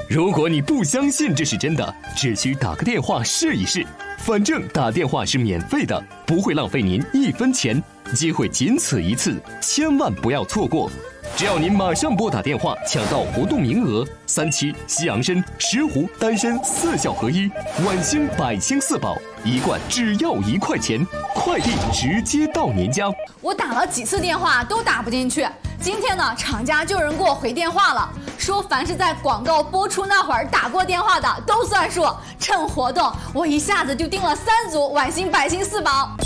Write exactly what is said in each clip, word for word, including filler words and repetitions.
如果你不相信这是真的，只需打个电话试一试。反正打电话是免费的，不会浪费您一分钱，机会仅此一次，千万不要错过。只要您马上拨打电话抢到活动名额，三七西洋参、石斛、丹参四效合一，晚星百清四宝一罐只要一块钱，快递直接到您家。 我打了几次电话都打不进去，今天呢，厂家就有人给我回电话了，说凡是在广告播出那会儿打过电话的都算数。趁活动，我一下子就订了三组晚星百清四宝。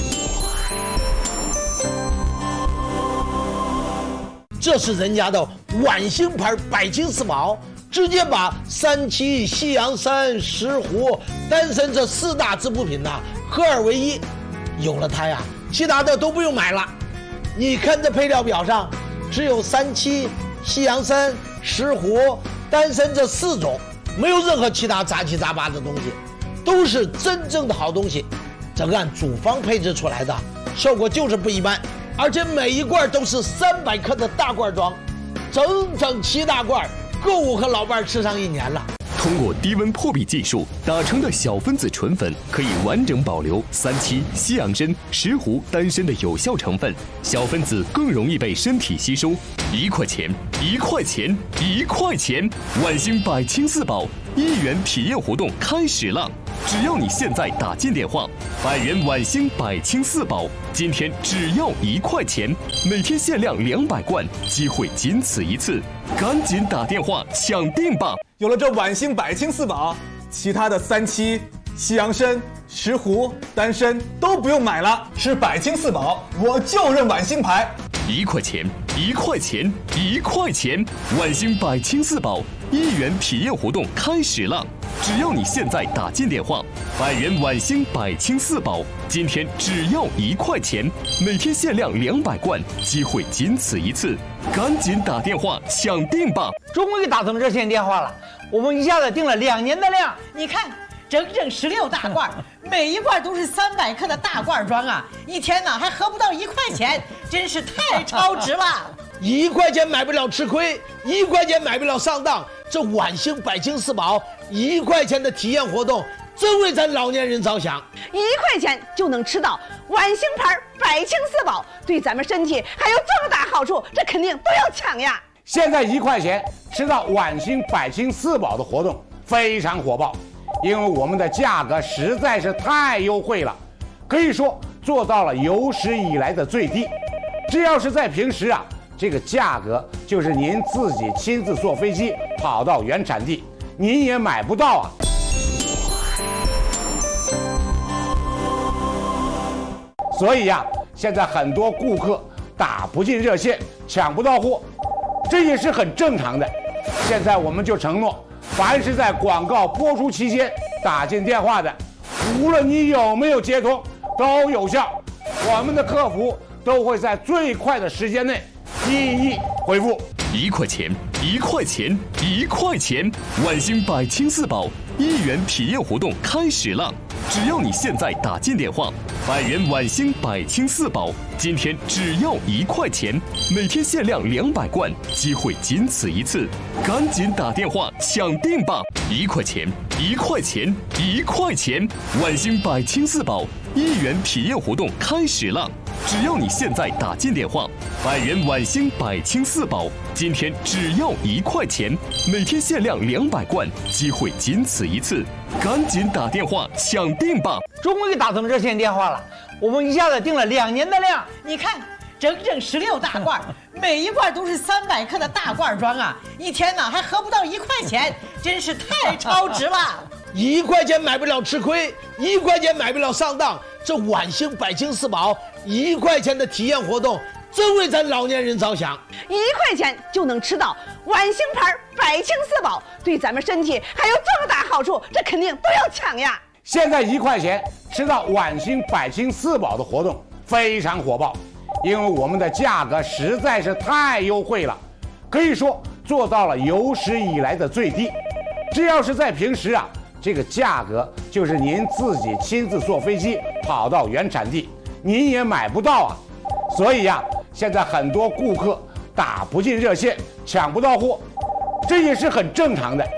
这是人家的晚星牌百清四宝，直接把三七、西洋参、石斛、丹参这四大滋补品呐、啊、合二为一。有了它呀，其他的都不用买了。你看这配料表上，只有三七、西洋参、石斛、丹参这四种，没有任何其他杂七杂八的东西，都是真正的好东西。这按组方配制出来的，效果就是不一般。而且每一罐都是三百克的大罐装，整整七大罐，够我和老伴吃上一年了。 通过低温破壁技术打成的小分子纯粉，可以完整保留三七、西洋参、石斛、丹参的有效成分，小分子更容易被身体吸收。一块钱，一块钱，一块钱！晚星百清四宝一元体验活动开始了。只要你现在打进电话，百元晚星百清四宝，今天只要一块钱，每天限量两百罐，机会仅此一次，赶紧打电话抢定吧！ 有了这晚星百清四宝，其他的三七、西洋参、石斛、丹参都不用买了，吃百清四宝我就认晚星牌。 一块钱，一块钱，一块钱！晚星百清四宝一元体验活动开始了。只要你现在打进电话，百元晚星百清四宝，今天只要一块钱，每天限量两百罐，机会仅此一次，赶紧打电话抢定吧！ 终于打通热线电话了，我们一下子订了两年的量，你看，整整十六大罐，每一罐都是三百克的大罐装啊，一天呢还合不到一块钱，真是太超值了。 一块钱买不了吃亏，一块钱买不了上当。这晚星百清四宝一块钱的体验活动，真为咱老年人着想。 一块钱就能吃到晚星牌百清四宝，对咱们身体还有这么大好处，这肯定都要抢呀！ 现在一块钱吃到晚星百清四宝的活动非常火爆，因为我们的价格实在是太优惠了，可以说做到了有史以来的最低。只要是在平时啊，这个价格就是您自己亲自坐飞机跑到原产地，您也买不到啊。所以呀、啊，现在很多顾客打不进热线，抢不到货，这也是很正常的。现在我们就承诺，凡是在广告播出期间打进电话的，无论你有没有接通，都有效。我们的客服都会在最快的时间内一一回复。 一块钱，一块钱，一块钱！晚星百清四宝一元体验活动开始了。只要你现在打进电话，百元晚星百清四宝，今天只要一块钱，每天限量两百罐，机会仅此一次，赶紧打电话抢定吧！一块钱，一块钱，一块钱！晚星百清四宝一元体验活动开始了。只要你现在打进电话，百元晚星百清四宝，今天只要一块钱，每天限量两百罐，机会仅此一次，赶紧打电话抢定吧！ 终于打通热线电话了，我们一下子订了两年的量，你看，整整十六大罐，每一罐都是三百克的大罐装啊，一天呢还合不到一块钱，真是太超值了。 一块钱买不了吃亏，一块钱买不了上当。这晚星百清四宝一块钱的体验活动，真为咱老年人着想。 一块钱就能吃到晚星牌百清四宝，对咱们身体还有这么大好处，这肯定都要抢呀！ 现在一块钱吃到晚星百清四宝的活动非常火爆，因为我们的价格实在是太优惠了，可以说做到了有史以来的最低。只要是在平时啊，这个价格就是您自己亲自坐飞机跑到原产地，您也买不到啊。所以呀、啊，现在很多顾客打不进热线，抢不到货，这也是很正常的。